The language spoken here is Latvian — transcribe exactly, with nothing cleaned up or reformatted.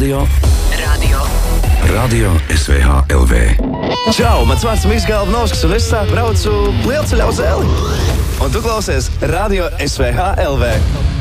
Radio. Radio. Radio S V H L V. Čau, mans vārds ir Miks Galvanovskis, un es braucu lielceļā uz Eli. Un tu klausies Radio S V H L V.